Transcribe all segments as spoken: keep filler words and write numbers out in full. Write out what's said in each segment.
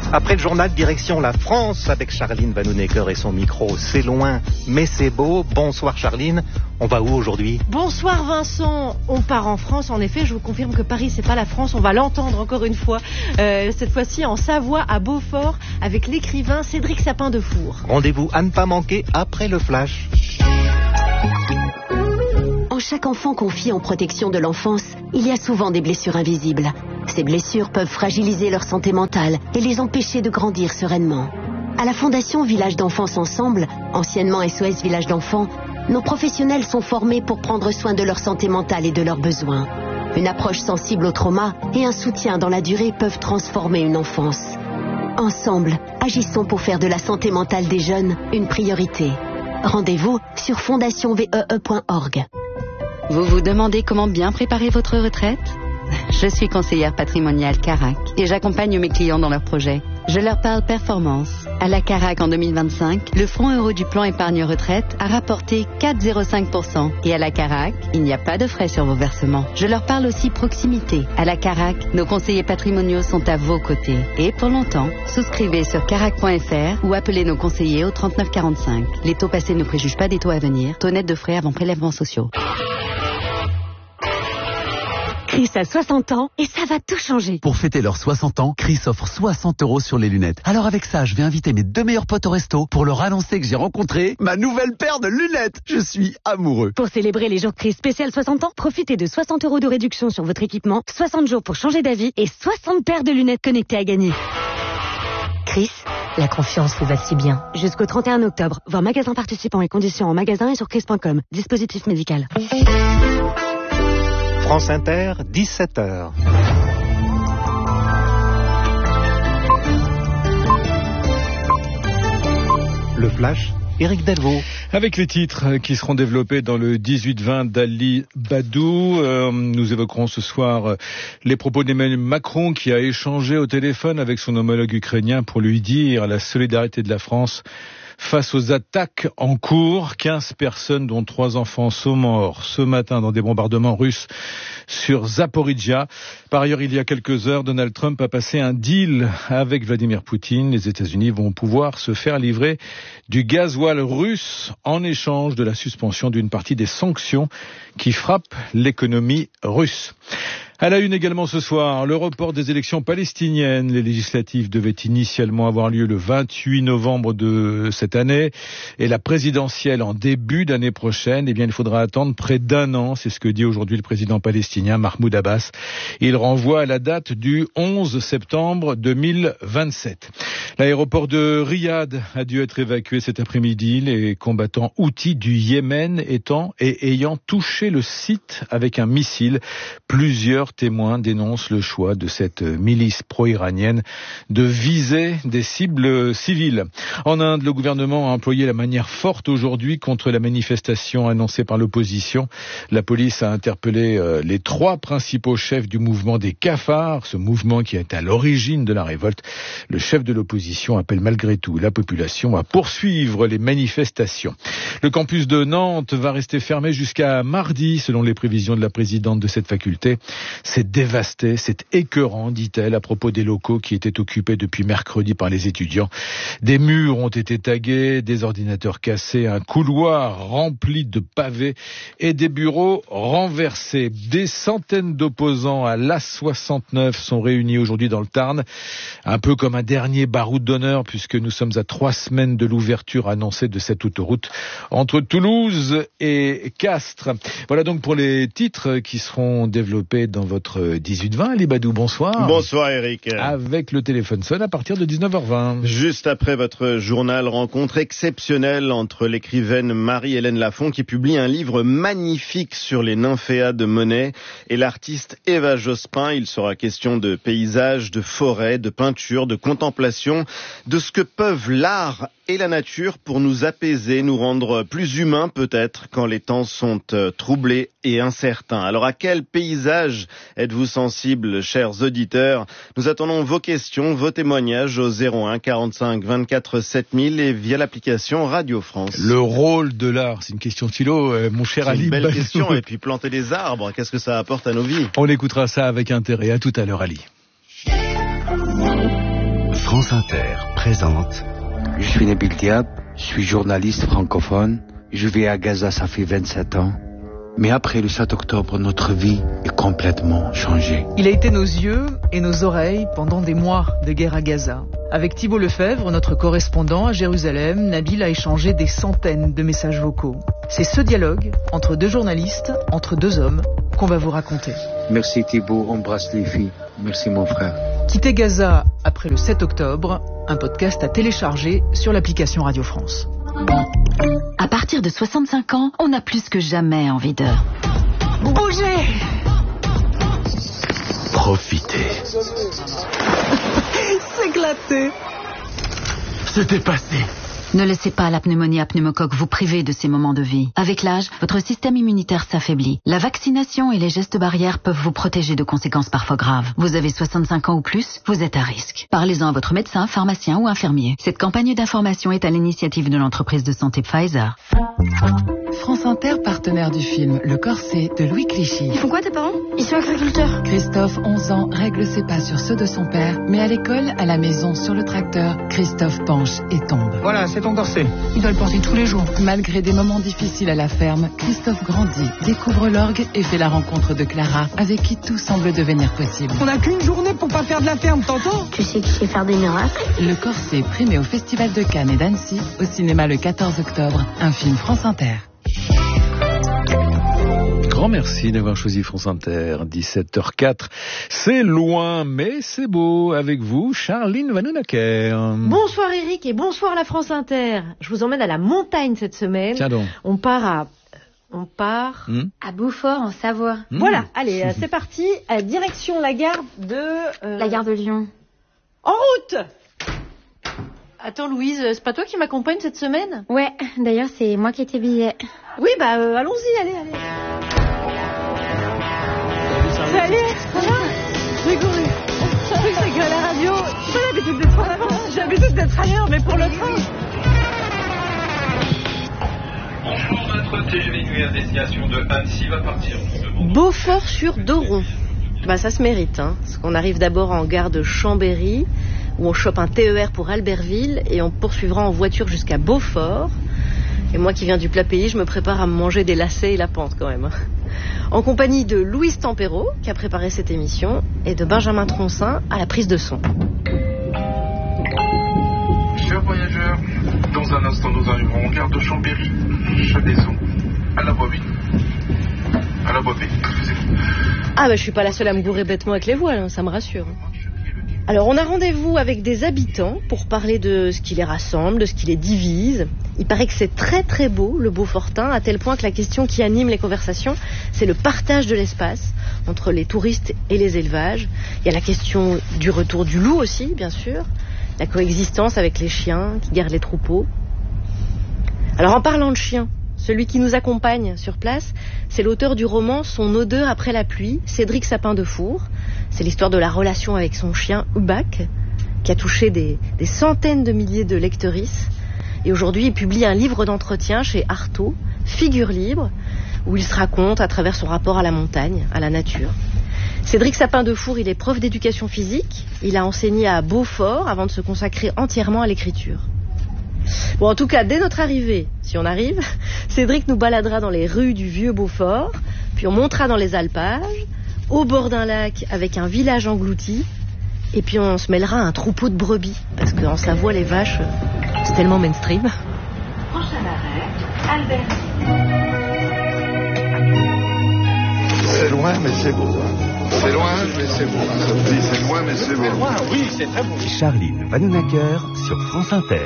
Après le journal, direction la France avec Charline Vanhoenacker et son micro. C'est loin, mais c'est beau. Bonsoir Charline. On va où aujourd'hui ? Bonsoir Vincent. On part en France. En effet, je vous confirme que Paris, c'est pas la France. On va l'entendre encore une fois. Euh, cette fois-ci en Savoie, à Beaufort, avec l'écrivain Cédric Sapin-Defour. Rendez-vous à ne pas manquer après le flash. En chaque enfant confié en protection de l'enfance, il y a souvent des blessures invisibles. Ces blessures peuvent fragiliser leur santé mentale et les empêcher de grandir sereinement. À la Fondation Village d'Enfance Ensemble, anciennement S O S Village d'Enfants, nos professionnels sont formés pour prendre soin de leur santé mentale et de leurs besoins. Une approche sensible au trauma et un soutien dans la durée peuvent transformer une enfance. Ensemble, agissons pour faire de la santé mentale des jeunes une priorité. Rendez-vous sur fondation v e e point org. Vous vous demandez comment bien préparer votre retraite ? Je suis conseillère patrimoniale Carac et j'accompagne mes clients dans leurs projets. Je leur parle performance. À la Carac en deux mille vingt-cinq, le fonds euro du plan épargne retraite a rapporté quatre virgule zéro cinq pour cent. Et à la Carac, il n'y a pas de frais sur vos versements. Je leur parle aussi proximité. À la Carac, nos conseillers patrimoniaux sont à vos côtés. Et pour longtemps, souscrivez sur carac point f r ou appelez nos conseillers au trente-neuf quarante-cinq. Les taux passés ne préjugent pas des taux à venir. Taux net de frais avant prélèvements sociaux. Chris a soixante ans et ça va tout changer. Pour fêter leurs soixante ans, Chris offre soixante euros sur les lunettes. Alors avec ça, je vais inviter mes deux meilleurs potes au resto pour leur annoncer que j'ai rencontré ma nouvelle paire de lunettes. Je suis amoureux. Pour célébrer les jours Chris spécial soixante ans, profitez de soixante euros de réduction sur votre équipement, soixante jours pour changer d'avis et soixante paires de lunettes connectées à gagner. Chris, la confiance vous va si bien. Jusqu'au trente et un octobre, voir magasin participant et conditions en magasin et sur chris point com. Dispositif médical. France Inter, dix-sept heures. Le Flash, Éric Delvaux. Avec les titres qui seront développés dans le dix-huit vingt d'Ali Badou, euh, nous évoquerons ce soir les propos d'Emmanuel Macron qui a échangé au téléphone avec son homologue ukrainien pour lui dire la solidarité de la France face aux attaques en cours. quinze personnes, dont trois enfants, sont morts ce matin dans des bombardements russes sur Zaporizhia. Par ailleurs, il y a quelques heures, Donald Trump a passé un deal avec Vladimir Poutine. Les États-Unis vont pouvoir se faire livrer du gasoil russe en échange de la suspension d'une partie des sanctions qui frappent l'économie russe. À la une également ce soir, le report des élections palestiniennes. Les législatives devaient initialement avoir lieu le vingt-huit novembre de cette année et la présidentielle en début d'année prochaine. Eh bien, il faudra attendre près d'un an. C'est ce que dit aujourd'hui le président palestinien Mahmoud Abbas. Il renvoie à la date du onze septembre deux mille vingt-sept. L'aéroport de Riyad a dû être évacué cet après-midi. Les combattants houthis du Yémen étant et ayant touché le site avec un missile. Plusieurs témoins dénoncent le choix de cette milice pro-iranienne de viser des cibles civiles. En Inde, le gouvernement a employé la manière forte aujourd'hui contre la manifestation annoncée par l'opposition. La police a interpellé euh, les trois principaux chefs du mouvement des cafards, ce mouvement qui est à l'origine de la révolte. Le chef de l'opposition appelle malgré tout la population à poursuivre les manifestations. Le campus de Nantes va rester fermé jusqu'à mardi, selon les prévisions de la présidente de cette faculté. C'est dévasté, c'est écœurant, dit-elle, à propos des locaux qui étaient occupés depuis mercredi par les étudiants. Des murs ont été tagués, des ordinateurs cassés, un couloir rempli de pavés et des bureaux renversés. Des centaines d'opposants à l'A soixante-neuf sont réunis aujourd'hui dans le Tarn, un peu comme un dernier baroud d'honneur puisque nous sommes à trois semaines de l'ouverture annoncée de cette autoroute entre Toulouse et Castres. Voilà donc pour les titres qui seront développés dans votre dix-huit vingt. Ali Badou, bonsoir. Bonsoir Eric. Avec le téléphone sonne à partir de dix-neuf heures vingt. Juste après votre journal, rencontre exceptionnelle entre l'écrivaine Marie-Hélène Lafont qui publie un livre magnifique sur les nymphéas de Monet et l'artiste Eva Jospin. Il sera question de paysages, de forêts, de peinture, de contemplation, de ce que peuvent l'art et la nature pour nous apaiser, nous rendre plus humains peut-être quand les temps sont euh, troublés et incertains. Alors à quel paysage êtes-vous sensible, chers auditeurs? Nous attendons vos questions, vos témoignages au zéro un quarante-cinq vingt-quatre sept mille et via l'application Radio France. Le rôle de l'art, c'est une question de philo, euh, mon cher Ali. C'est une belle question. Et puis planter des arbres, qu'est-ce que ça apporte à nos vies? On écoutera ça avec intérêt. À tout à l'heure, Ali. France France Inter présente. Je suis Nabil Diab, je suis journaliste francophone. Je vis à Gaza, ça fait vingt-sept ans. Mais après le sept octobre, notre vie est complètement changée. Il a été nos yeux et nos oreilles pendant des mois de guerre à Gaza. Avec Thibault Lefebvre, notre correspondant à Jérusalem, Nabil a échangé des centaines de messages vocaux. C'est ce dialogue entre deux journalistes, entre deux hommes, qu'on va vous raconter. Merci Thibault, embrasse les filles. Merci mon frère. Quitter Gaza après le sept octobre, un podcast à télécharger sur l'application Radio France. À partir de soixante-cinq ans, on a plus que jamais envie de bouger. Profitez. S'éclater. Se dépasser. Ne laissez pas la pneumonie à pneumocoque vous priver de ces moments de vie. Avec l'âge, votre système immunitaire s'affaiblit. La vaccination et les gestes barrières peuvent vous protéger de conséquences parfois graves. Vous avez soixante-cinq ans ou plus, vous êtes à risque. Parlez-en à votre médecin, pharmacien ou infirmier. Cette campagne d'information est à l'initiative de l'entreprise de santé Pfizer. France Inter, partenaire du film Le Corset de Louis Clichy. Ils font quoi tes parents? Ils sont agriculteurs. Christophe, onze ans, règle ses pas sur ceux de son père, mais à l'école, à la maison, sur le tracteur, Christophe penche et tombe. Voilà, c'est ton corset. Il doit le porter tous les jours. Malgré des moments difficiles à la ferme, Christophe grandit, découvre l'orgue et fait la rencontre de Clara, avec qui tout semble devenir possible. On n'a qu'une journée pour pas faire de la ferme, t'entends? Tu sais qui sait faire des miracles? Le Corset, primé au Festival de Cannes et d'Annecy, au cinéma le quatorze octobre, un film France Inter. Grand merci d'avoir choisi France Inter, dix-sept heures quatre. C'est loin, mais c'est beau. Avec vous, Charline Vanhoenacker. Bonsoir Eric et bonsoir la France Inter. Je vous emmène à la montagne cette semaine. Tiens donc. On part à... On part... Mmh. À Beaufort, en Savoie. Mmh. Voilà, allez, c'est parti. À direction la gare de... Euh... La gare de Lyon. En route! Attends Louise, c'est pas toi qui m'accompagne cette semaine? Ouais, d'ailleurs c'est moi qui ai tes billets. Oui, bah euh, allons-y, allez, allez. Salut, ça va? J'ai couru. Je crois que c'est que à la radio. J'ai pas l'habitude d'être en avant. J'ai l'habitude d'être ailleurs, mais pour le train. Bonjour, notre T G V nuit à destination de Annecy va partir. Beaufort-sur-Doron. Bah ça se mérite, hein. Parce qu'on arrive d'abord en gare de Chambéry, où on chope un T E R pour Albertville, et on poursuivra en voiture jusqu'à Beaufort. Et moi qui viens du plat pays, je me prépare à me manger des lacets et la pente quand même. En compagnie de Louise Tempéro, qui a préparé cette émission, et de Benjamin Troncin à la prise de son. Chers voyageurs, dans un instant nous arriverons en gare de Chambéry, Chalaison, à la Boiville. À la Boiville, excusez-moi. Ah bah je suis pas la seule à me gourer bêtement avec les voiles, hein, ça me rassure. Alors on a rendez-vous avec des habitants pour parler de ce qui les rassemble, de ce qui les divise. Il paraît que c'est très très beau le Beaufortin, à tel point que la question qui anime les conversations, c'est le partage de l'espace entre les touristes et les élevages. Il y a la question du retour du loup aussi, bien sûr, la coexistence avec les chiens qui gardent les troupeaux. Alors en parlant de chiens, celui qui nous accompagne sur place, c'est l'auteur du roman Son odeur après la pluie, Cédric Sapin de Four. C'est l'histoire de la relation avec son chien Hubac, qui a touché des, des centaines de milliers de lectrices. Et aujourd'hui, il publie un livre d'entretien chez Artaud, Figure libre, où il se raconte à travers son rapport à la montagne, à la nature. Cédric Sapin de Four, il est prof d'éducation physique. Il a enseigné à Beaufort avant de se consacrer entièrement à l'écriture. Bon, en tout cas, dès notre arrivée, si on arrive, Cédric nous baladera dans les rues du vieux Beaufort, puis on montera dans les alpages, au bord d'un lac avec un village englouti, et puis on se mêlera à un troupeau de brebis, parce qu'en Savoie, les vaches, c'est tellement mainstream. Prochain arrêt, Albert. C'est loin, mais c'est beau. C'est loin, mais c'est beau. Ça me dit, c'est loin, mais c'est beau. C'est loin, oui, c'est très beau. Charline Vanhoenacker sur France Inter.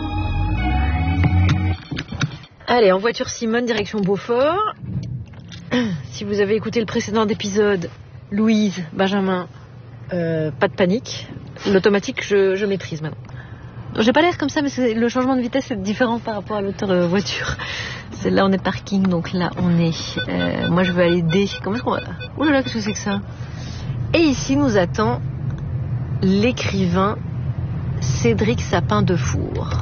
Allez, en voiture Simone, direction Beaufort. Si vous avez écouté le précédent épisode, Louise, Benjamin, euh, pas de panique. L'automatique, je, je maîtrise maintenant. J'ai pas l'air comme ça, mais c'est, le changement de vitesse est différent par rapport à l'autre euh, voiture. C'est là, on est parking, donc là, on est... Euh, moi, je veux aller D. Comment est-ce qu'on va... Ouh là là, qu'est-ce que c'est que ça? Et ici, nous attend l'écrivain Cédric Sapin de Four.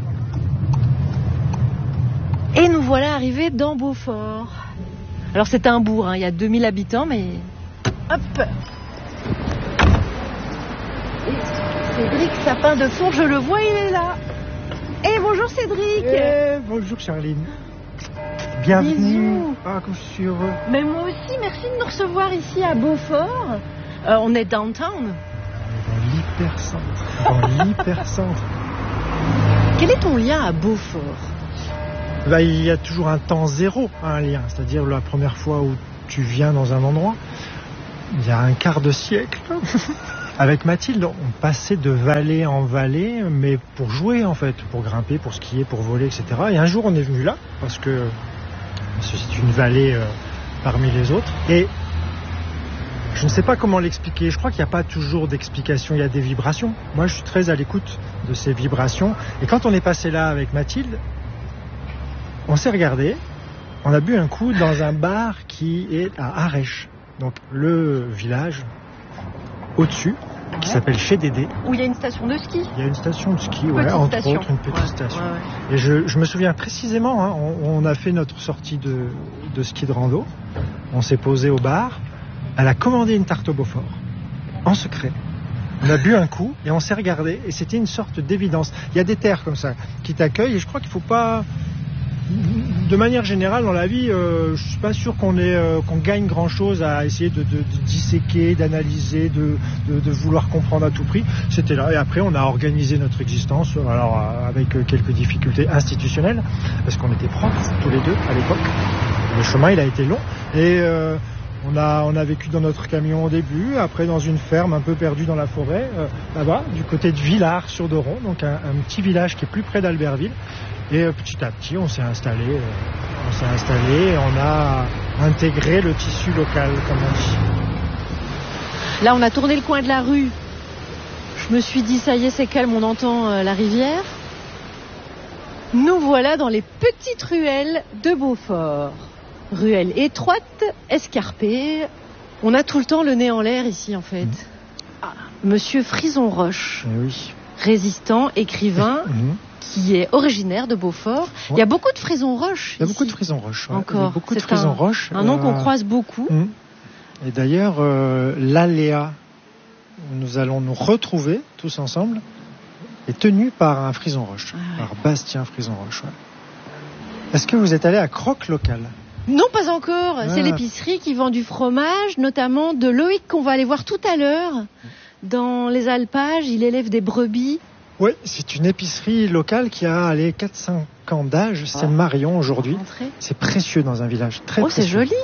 Et nous voilà arrivés dans Beaufort. Alors c'est un bourg, hein, il y a deux mille habitants, mais... Hop. Cédric Sapin de Fond, je le vois, il est là. Et bonjour Cédric. Eh, bonjour Charline. Bienvenue. Bisous. Ah, comme je suis heureux. Mais moi aussi, merci de nous recevoir ici à Beaufort. Euh, on est downtown. Dans l'hypercentre. Dans l'hypercentre. Quel est ton lien à Beaufort? Bah, il y a toujours un temps zéro, un lien. C'est-à-dire la première fois où tu viens dans un endroit, il y a un quart de siècle. Avec Mathilde, on passait de vallée en vallée, mais pour jouer en fait, pour grimper, pour skier, pour voler, et cetera. Et un jour, on est venu là, parce que c'est une vallée euh, parmi les autres. Et je ne sais pas comment l'expliquer. Je crois qu'il n'y a pas toujours d'explication, il y a des vibrations. Moi, je suis très à l'écoute de ces vibrations. Et quand on est passé là avec Mathilde, on s'est regardé, on a bu un coup dans un bar qui est à Arèche, donc le village au-dessus, ouais. qui s'appelle Chez Dédé. Où il y a une station de ski. Il y a une station de ski, une ouais, entre station. autres, une petite ouais. station. Ouais, ouais. Et je, je me souviens précisément, hein, on, on a fait notre sortie de, de ski de rando, on s'est posé au bar, elle a commandé une tarte au Beaufort, en secret. On a bu un coup et on s'est regardé, et c'était une sorte d'évidence. Il y a des terres comme ça qui t'accueillent, et je crois qu'il ne faut pas... De manière générale, dans la vie, euh, je ne suis pas sûr qu'on ait, euh, qu'on gagne grand-chose à essayer de, de, de disséquer, d'analyser, de, de, de vouloir comprendre à tout prix. C'était là. Et après, on a organisé notre existence, alors euh, avec quelques difficultés institutionnelles, parce qu'on était profs tous les deux à l'époque. Le chemin, il a été long. Et euh, on, a, on a vécu dans notre camion au début, après dans une ferme un peu perdue dans la forêt, euh, là-bas, du côté de Villars-sur-Doron, donc un, un petit village qui est plus près d'Albertville. Et euh, petit à petit, on s'est installé, euh, on s'est installé et on a intégré le tissu local, comme on dit. Là, on a tourné le coin de la rue. Je me suis dit, ça y est, c'est calme, on entend euh, la rivière. Nous voilà dans les petites ruelles de Beaufort. Ruelles étroites, escarpées. On a tout le temps le nez en l'air ici, en fait. Mmh. Ah, Monsieur Frison Roche, eh oui. résistant, écrivain. Mmh. Qui est originaire de Beaufort. Ouais. Il y a beaucoup de Frison Roche. Il y a ici. beaucoup de Frison Roche. Ouais. Encore. Il y a beaucoup c'est de Frison Roche. Un, un nom euh... qu'on croise beaucoup. Mmh. Et d'ailleurs, euh, l'Aléa, où nous allons nous retrouver tous ensemble, est tenu par un Frison Roche, ah ouais. par Bastien Frison Roche. Ouais. Est-ce que vous êtes allé à Croque Local? Non, pas encore. Ah. C'est l'épicerie qui vend du fromage, notamment de Loïc qu'on va aller voir tout à l'heure. Dans les alpages, il élève des brebis. Oui, c'est une épicerie locale qui a allez, quatre à cinq ans d'âge. C'est oh. Marion aujourd'hui. C'est précieux dans un village. Très oh, précieux. C'est joli.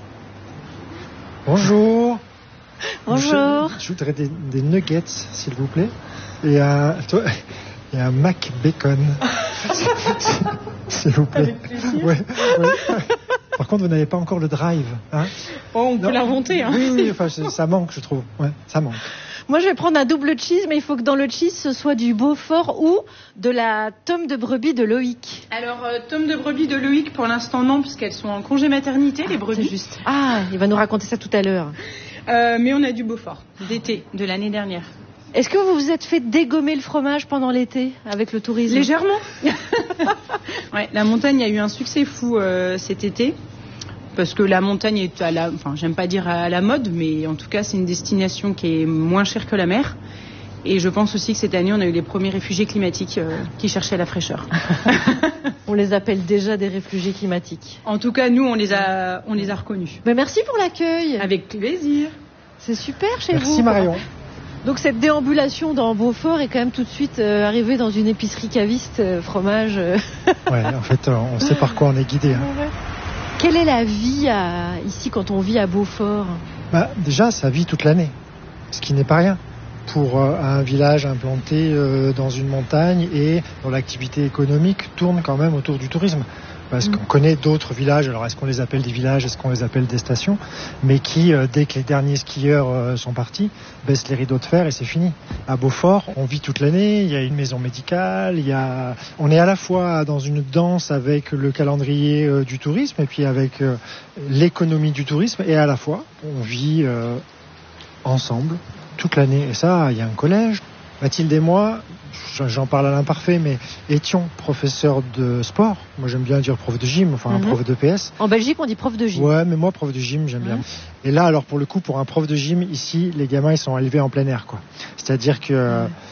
Bonjour. Bonjour. Je, je voudrais des, des nuggets, s'il vous plaît. Et un, toi, et un Mac Bacon. S'il vous plaît. Avec plaisir. Ouais, ouais. Par contre, vous n'avez pas encore le drive. Hein oh, on peut l'inventer. Hein. Oui, oui, enfin, ça manque, je trouve. Ouais, ça manque. Moi, je vais prendre un double cheese, mais il faut que dans le cheese, ce soit du Beaufort ou de la tome de brebis de Loïc. Alors, euh, tome de brebis de Loïc, pour l'instant, non, puisqu'elles sont en congé maternité, ah, les brebis. C'est juste. Ah, il va nous raconter ça tout à l'heure. Euh, mais on a du Beaufort, d'été, de l'année dernière. Est-ce que vous vous êtes fait dégommer le fromage pendant l'été, avec le tourisme? Légèrement. Ouais, la montagne a eu un succès fou euh, cet été. Parce que la montagne est à la, enfin, j'aime pas dire à la mode, mais en tout cas, c'est une destination qui est moins chère que la mer. Et je pense aussi que cette année, on a eu les premiers réfugiés climatiques euh, qui cherchaient la fraîcheur. On les appelle déjà des réfugiés climatiques. En tout cas, nous, on les a, on les a reconnus. Mais merci pour l'accueil. Avec plaisir. C'est super chez merci vous. Merci Marion. Donc cette déambulation dans Beaufort est quand même tout de suite euh, arrivée dans une épicerie caviste, euh, fromage. Euh... Ouais, en fait, euh, on sait par quoi on est guidé. Hein. Ouais. Quelle est la vie à, ici quand on vit à Beaufort? Bah, déjà, ça vit toute l'année, ce qui n'est pas rien pour euh, un village implanté euh, dans une montagne et dont l'activité économique tourne quand même autour du tourisme. Parce mmh. qu'on connaît d'autres villages, alors est-ce qu'on les appelle des villages, est-ce qu'on les appelle des stations, mais qui, euh, dès que les derniers skieurs euh, sont partis, baissent les rideaux de fer et c'est fini. À Beaufort, on vit toute l'année, il y a une maison médicale, il y a... on est à la fois dans une danse avec le calendrier euh, du tourisme et puis avec euh, l'économie du tourisme, et à la fois, on vit euh, ensemble toute l'année. Et ça, il y a un collège. Mathilde et moi, j'en parle à l'imparfait, mais étions professeurs de sport. Moi, j'aime bien dire prof de gym, enfin, mm-hmm. prof de P S. En Belgique, on dit prof de gym. Ouais, mais moi, prof de gym, j'aime mm-hmm. bien. Et là, alors, pour le coup, pour un prof de gym, ici, les gamins, ils sont élevés en plein air, quoi. C'est-à-dire que, mm-hmm.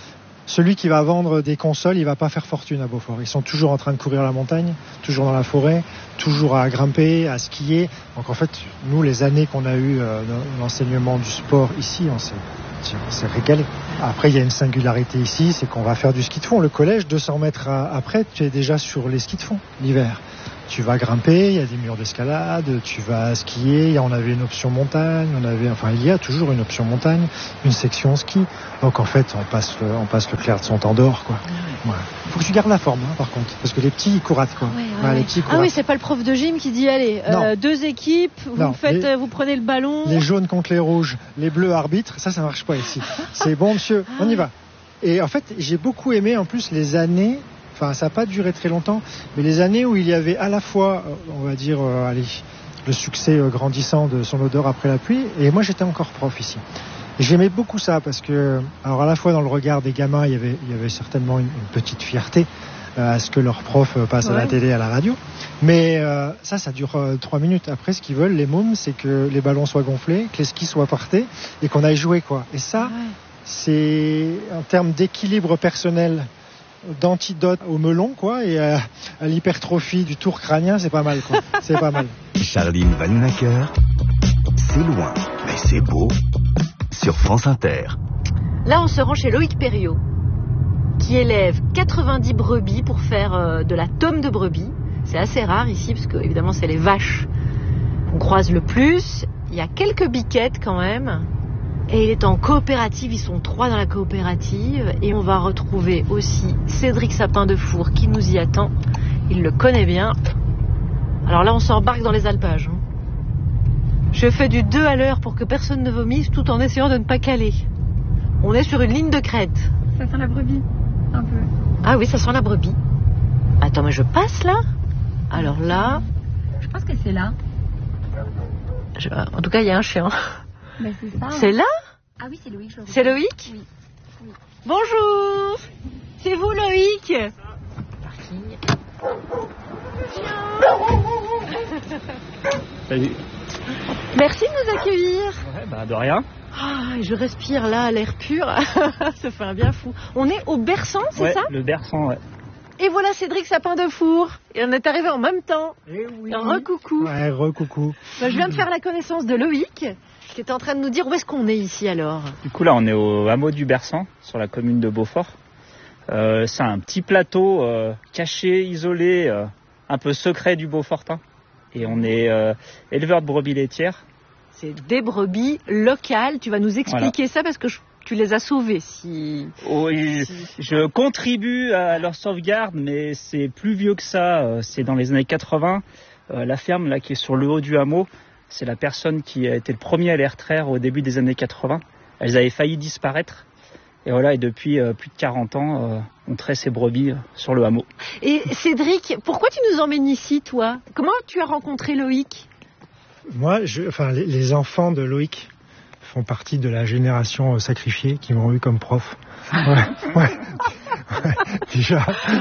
celui qui va vendre des consoles, il va pas faire fortune à Beaufort. Ils sont toujours en train de courir la montagne, toujours dans la forêt, toujours à grimper, à skier. Donc en fait, nous, les années qu'on a eu euh, dans l'enseignement du sport ici, on s'est, on s'est régalé. Après, il y a une singularité ici, c'est qu'on va faire du ski de fond. Le collège, deux cents mètres après, tu es déjà sur les skis de fond l'hiver. Tu vas grimper, il y a des murs d'escalade, tu vas skier, on avait une option montagne, on avait, enfin il y a toujours une option montagne, une section ski. Donc en fait, on passe le, on passe le clair de son temps dehors, quoi. Ouais. Faut que tu gardes la forme, hein, par contre, parce que les petits ils couratent, quoi. Ouais, ouais, ouais, ouais. Les petits ah oui, c'est pas le prof de gym qui dit allez, euh, deux équipes, vous non, faites, les, vous prenez le ballon. Les jaunes contre les rouges, les bleus arbitres, ça, ça marche pas ici. C'est bon, monsieur, on y va. Et en fait, j'ai beaucoup aimé en plus les années. Enfin, ça n'a pas duré très longtemps, mais les années où il y avait à la fois, on va dire, euh, allez, le succès euh, grandissant de Son odeur après la pluie, et moi j'étais encore prof ici. Et j'aimais beaucoup ça parce que, alors à la fois dans le regard des gamins, il y avait, il y avait certainement une, une petite fierté euh, à ce que leur prof passe ouais. à la télé, à la radio. Mais euh, ça, ça dure euh, trois minutes. Après, ce qu'ils veulent, les mômes, c'est que les ballons soient gonflés, que les skis soient partés et qu'on aille jouer, quoi. Et ça, ouais. c'est en termes d'équilibre personnel, d'antidote au melon, quoi, et à, à l'hypertrophie du tour crânien, c'est pas mal, quoi. C'est pas mal. Charline Vanhoenacker, c'est loin, mais c'est beau, sur France Inter. Là, on se rend chez Loïc Perriot, qui élève quatre-vingt-dix brebis pour faire euh, de la tome de brebis. C'est assez rare ici, parce que, évidemment, c'est les vaches qu'on croise le plus. Il y a quelques biquettes, quand même. Et il est en coopérative, ils sont trois dans la coopérative. Et on va retrouver aussi Cédric Sapin de Four qui nous y attend. Il le connaît bien. Alors là, on s'embarque dans les alpages. Je fais du deux à l'heure pour que personne ne vomisse tout en essayant de ne pas caler. On est sur une ligne de crête. Ça sent la brebis, un peu. Ah oui, ça sent la brebis. Attends, mais je passe là ? Alors là... Je pense que c'est là. Je... En tout cas, il y a un chien. Ben c'est ça. C'est là ? Ah oui, c'est Loïc. C'est Loïc ? Oui. oui. Bonjour. C'est vous, Loïc ? Parking. Salut. Merci de nous accueillir. Ouais, bah de rien. Ah, je respire là, l'air pur. Ça fait un bien fou. On est au Bersan, c'est ouais, ça ? Le Bersan, ouais. Et voilà Cédric Sapin de Four. Et on est arrivé en même temps. Eh oui. Recoucou. Ouais, recoucou. Bah, je viens de faire la connaissance de Loïc, qui était en train de nous dire où est-ce qu'on est ici alors. Du coup là on est au hameau du Bersan, sur la commune de Beaufort. Euh, c'est un petit plateau euh, caché, isolé, euh, un peu secret du Beaufortin. Et on est euh, éleveur de brebis laitières. C'est des brebis locales. Tu vas nous expliquer voilà. ça parce que je, tu les as sauvées. Si... Oui, si... je contribue à leur sauvegarde, mais c'est plus vieux que ça. C'est dans les années quatre-vingts. Euh, la ferme là qui est sur le haut du hameau, c'est la personne qui a été le premier à les retraire au début des années quatre-vingts. Elles avaient failli disparaître. Et voilà, et depuis euh, plus de quarante ans, euh, on traite ces brebis euh, sur le hameau. Et Cédric, pourquoi tu nous emmènes ici, toi ? Comment tu as rencontré Loïc ? Moi, je, enfin, les, les enfants de Loïc font partie de la génération euh, sacrifiée qui m'ont eu comme prof. Ouais, ouais, ouais, déjà,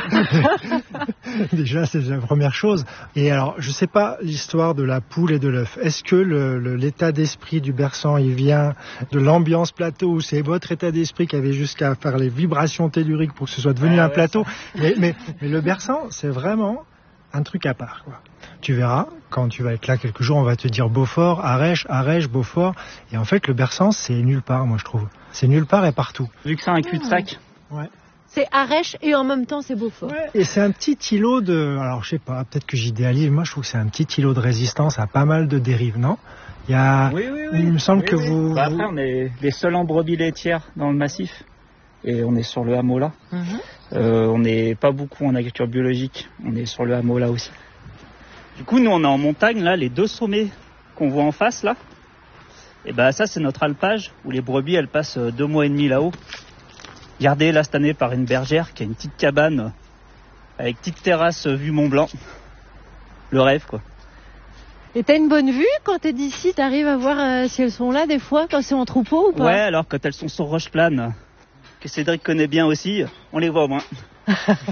déjà, c'est la première chose. Et alors, je sais pas l'histoire de la poule et de l'œuf. Est-ce que le, le, l'état d'esprit du Bersan, il vient de l'ambiance plateau ou c'est votre état d'esprit qui avait jusqu'à faire les vibrations telluriques pour que ce soit devenu ouais, un ouais, plateau mais, mais, mais le Bersan, c'est vraiment un truc à part, quoi. Tu verras, quand tu vas être là quelques jours, on va te dire Beaufort, Arèche, Arèche, Beaufort. Et en fait, le Bersan, c'est nulle part, moi, je trouve. C'est nulle part et partout. Vu que c'est un cul-de-sac. Ouais. C'est Arèche et en même temps, c'est Beaufort. Ouais. Et c'est un petit îlot de... Alors, je sais pas, peut-être que j'idéalise. Moi, je trouve que c'est un petit îlot de résistance à pas mal de dérives, non ? Il y a... Oui, oui, oui. Il me semble oui, que oui. vous... Bah, après, on est les seuls en brebis laitières dans le massif. Et on est sur le hameau là. Mm-hmm. Euh, on n'est pas beaucoup en agriculture biologique. On est sur le hameau là aussi. Du coup, nous, on est en montagne, là, les deux sommets qu'on voit en face, là. Et ben, ça, c'est notre alpage, où les brebis, elles passent deux mois et demi là-haut. Gardées, là, cette année, par une bergère qui a une petite cabane avec petite terrasse vue Mont Blanc. Le rêve, quoi. Et t'as une bonne vue quand t'es d'ici? T'arrives à voir euh, si elles sont là, des fois, quand c'est en troupeau ou pas? Ouais, alors, quand elles sont sur Rocheplane, que Cédric connaît bien aussi, on les voit au moins.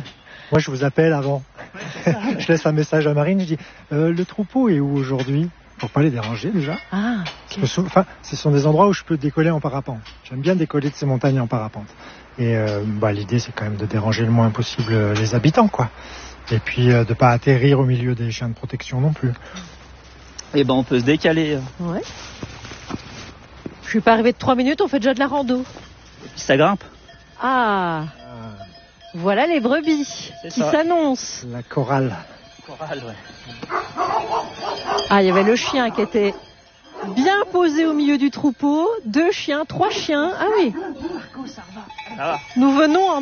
Moi, je vous appelle avant. Je laisse un message à Marine, je dis euh, le troupeau est où aujourd'hui? pour pas les déranger déjà. Ah, okay. Parce que, enfin, ce sont des endroits où je peux décoller en parapente. J'aime bien décoller de ces montagnes en parapente. Et euh, bah, l'idée, c'est quand même de déranger le moins possible les habitants, quoi. Et puis euh, de pas atterrir au milieu des chiens de protection non plus. Et ben on peut se décaler. Ouais. Je suis pas arrivé de trois minutes, on fait déjà de la rando. Et puis ça grimpe. Ah. Voilà les brebis qui s'annoncent. La chorale. Chorale, ouais. Ah, il y avait le chien qui était bien posé au milieu du troupeau. Deux chiens, trois chiens. Ah oui. Ça va. Nous venons en